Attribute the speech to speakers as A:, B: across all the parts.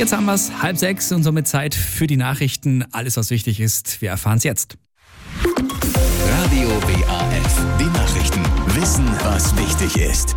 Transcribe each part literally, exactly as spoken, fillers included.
A: Jetzt haben wir es, halb sechs und somit Zeit für die Nachrichten. Alles, was wichtig ist, wir erfahren es jetzt.
B: Radio W A F, die Nachrichten. Wissen, was wichtig ist.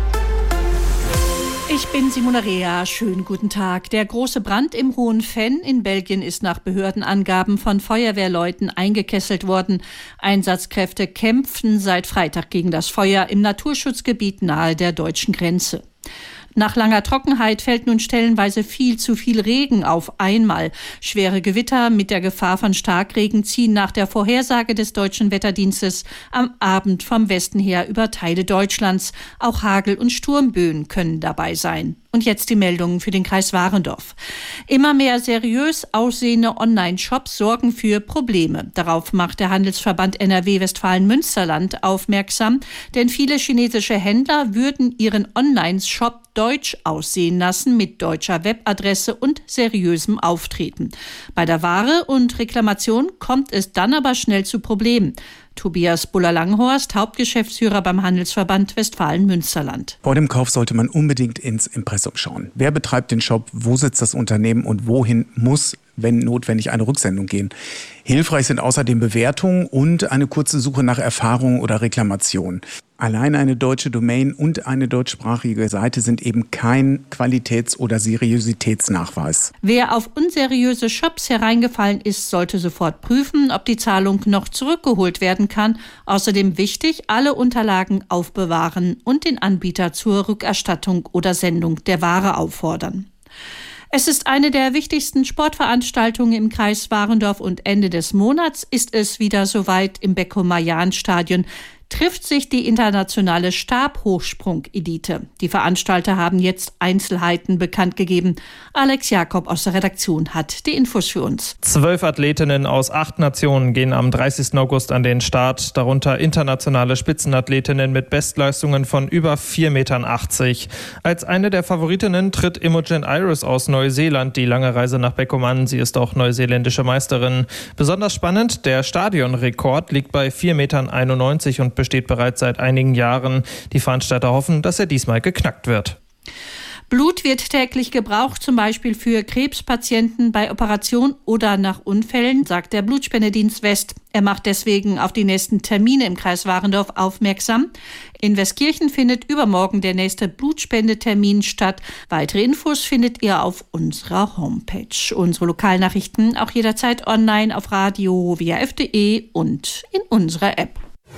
C: Ich bin Simona Rea. Schönen guten Tag. Der große Brand im Hohen Venn in Belgien ist nach Behördenangaben von Feuerwehrleuten eingekesselt worden. Einsatzkräfte kämpfen seit Freitag gegen das Feuer im Naturschutzgebiet nahe der deutschen Grenze. Nach langer Trockenheit fällt nun stellenweise viel zu viel Regen auf einmal. Schwere Gewitter mit der Gefahr von Starkregen ziehen nach der Vorhersage des Deutschen Wetterdienstes am Abend vom Westen her über Teile Deutschlands. Auch Hagel- und Sturmböen können dabei sein. Und jetzt die Meldungen für den Kreis Warendorf. Immer mehr seriös aussehende Online-Shops sorgen für Probleme. Darauf macht der Handelsverband N R W Westfalen-Münsterland aufmerksam, denn viele chinesische Händler würden ihren Online-Shop deutsch aussehen lassen mit deutscher Webadresse und seriösem Auftreten. Bei der Ware und Reklamation kommt es dann aber schnell zu Problemen. Tobias Buller-Langhorst, Hauptgeschäftsführer beim Handelsverband Westfalen-Münsterland.
D: Vor dem Kauf sollte man unbedingt ins Impressum schauen. Wer betreibt den Shop, wo sitzt das Unternehmen und wohin muss, wenn notwendig, eine Rücksendung gehen. Hilfreich sind außerdem Bewertungen und eine kurze Suche nach Erfahrungen oder Reklamationen. Allein eine deutsche Domain und eine deutschsprachige Seite sind eben kein Qualitäts- oder Seriositätsnachweis.
C: Wer auf unseriöse Shops hereingefallen ist, sollte sofort prüfen, ob die Zahlung noch zurückgeholt werden kann. Außerdem wichtig, alle Unterlagen aufbewahren und den Anbieter zur Rückerstattung oder Sendung der Ware auffordern. Es ist eine der wichtigsten Sportveranstaltungen im Kreis Warendorf und Ende des Monats ist es wieder soweit im Becko-Majan-Stadion. Trifft sich die internationale Stabhochsprung-Elite. Die Veranstalter haben jetzt Einzelheiten bekannt gegeben. Alex Jakob aus der Redaktion hat die Infos für uns.
E: Zwölf Athletinnen aus acht Nationen gehen am dreißigsten August an den Start, darunter internationale Spitzenathletinnen mit Bestleistungen von über vier Komma achtzig Meter. Als eine der Favoritinnen tritt Imogen Iris aus Neuseeland die lange Reise nach Beckum an. Sie ist auch neuseeländische Meisterin. Besonders spannend, der Stadionrekord liegt bei vier Komma einundneunzig Meter und besteht bereits seit einigen Jahren. Die Veranstalter hoffen, dass er diesmal geknackt wird.
C: Blut wird täglich gebraucht, zum Beispiel für Krebspatienten bei Operationen oder nach Unfällen, sagt der Blutspendedienst West. Er macht deswegen auf die nächsten Termine im Kreis Warendorf aufmerksam. In Westkirchen findet übermorgen der nächste Blutspendetermin statt. Weitere Infos findet ihr auf unserer Homepage. Unsere Lokalnachrichten auch jederzeit online auf radio w a f punkt d e und in unserer App.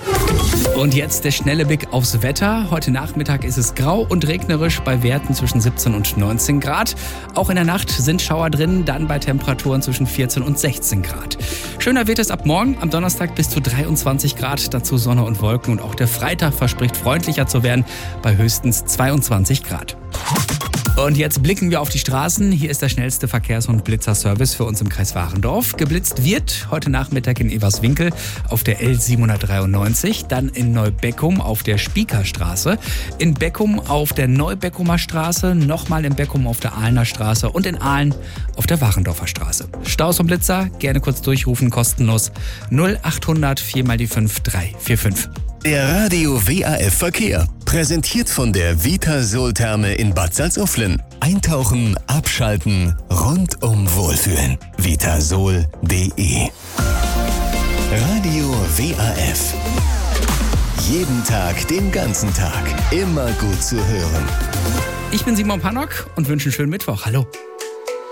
A: Und jetzt der schnelle Blick aufs Wetter. Heute Nachmittag ist es grau und regnerisch bei Werten zwischen siebzehn und neunzehn Grad. Auch in der Nacht sind Schauer drin, dann bei Temperaturen zwischen vierzehn und sechzehn Grad. Schöner wird es ab morgen, am Donnerstag bis zu dreiundzwanzig Grad, dazu Sonne und Wolken. Und auch der Freitag verspricht freundlicher zu werden, bei höchstens zweiundzwanzig Grad. Und jetzt blicken wir auf die Straßen. Hier ist der schnellste Verkehrs- und Blitzerservice für uns im Kreis Warendorf. Geblitzt wird heute Nachmittag in Everswinkel auf der L siebenhundertdreiundneunzig, dann in Neubeckum auf der Spiekerstraße, in Beckum auf der Neubeckumer Straße, nochmal in Beckum auf der Ahlener Straße und in Ahlen auf der Warendorfer Straße. Staus und Blitzer, gerne kurz durchrufen, kostenlos null achthundert vier mal die fünf drei vier fünf.
B: Der Radio W A F Verkehr. Präsentiert von der Vitasol-Therme in Bad Salzuflen. Eintauchen, abschalten, rundum wohlfühlen. vitasol punkt d e. Radio W A F. Jeden Tag, den ganzen Tag. Immer gut zu hören.
A: Ich bin Simon Pannock und wünsche einen schönen Mittwoch. Hallo.